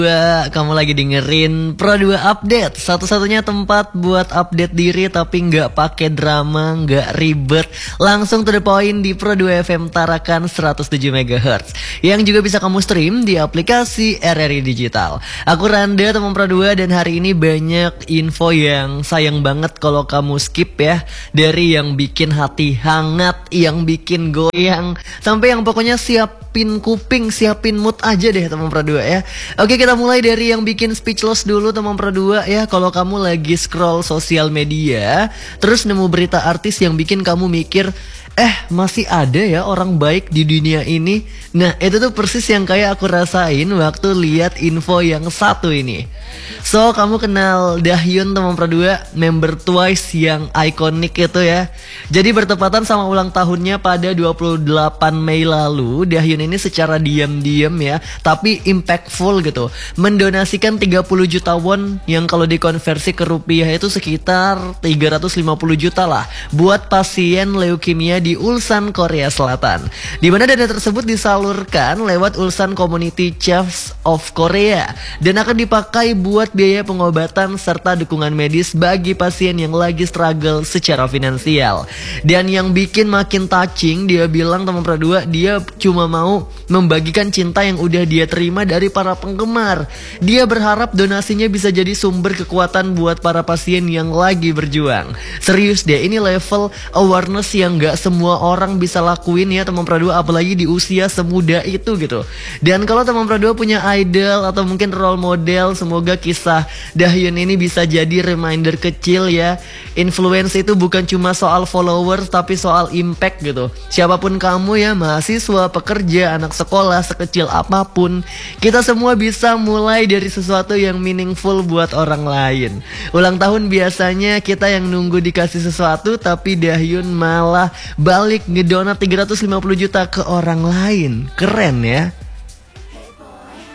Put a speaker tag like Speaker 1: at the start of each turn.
Speaker 1: Kamu lagi dengerin Pro2 Update, satu-satunya tempat buat update diri tapi nggak pakai drama, nggak ribet, langsung to the point di Pro2 FM Tarakan 107 MHz yang juga bisa kamu stream di aplikasi RRI Digital. Aku Randa, teman Pro2, dan hari ini banyak info yang sayang banget kalau kamu skip ya. Dari yang bikin hati hangat, yang bikin goyang, sampai yang pokoknya siapin kuping, siapin mood aja deh teman Pro2 ya. Oke, kita mulai dari yang bikin speechless dulu teman Pro2 ya. Kalau kamu lagi scroll sosial media terus nemu berita artis yang bikin kamu mikir, masih ada ya orang baik di dunia ini. Nah, itu tuh persis yang kayak aku rasain waktu lihat info yang satu ini. So, kamu kenal Dahyun teman Pro2, member Twice yang ikonik itu ya. Jadi bertepatan sama ulang tahunnya pada 28 Mei lalu, Dahyun ini secara diam-diam ya, tapi impactful gitu, mendonasikan 30 juta won yang kalau dikonversi ke rupiah itu sekitar 350 juta lah buat pasien leukemia di Ulsan, Korea Selatan. Di mana dana tersebut disalurkan lewat Ulsan Community Chefs of Korea dan akan dipakai buat biaya pengobatan serta dukungan medis bagi pasien yang lagi struggle secara finansial. Dan yang bikin makin touching, dia bilang teman Pro2, dia cuma mau membagikan cinta yang udah dia terima dari para penggemar. Dia berharap donasinya bisa jadi sumber kekuatan buat para pasien yang lagi berjuang. Serius deh, ini level awareness yang gak semua orang bisa lakuin ya teman Pro2, apalagi di usia semuda itu gitu. Dan kalau teman Pro2 punya idol atau mungkin role model, semoga kisah Dahyun ini bisa jadi reminder kecil ya. Influence itu bukan cuma soal followers tapi soal impact gitu. Siapapun kamu ya, mahasiswa, pekerja, anak sekolah, sekecil apapun, kita semua bisa mulai dari sesuatu yang meaningful buat orang lain. Ulang tahun biasanya kita yang nunggu dikasih sesuatu, tapi Dahyun malah balik ngedonat 350 juta ke orang lain. Keren ya.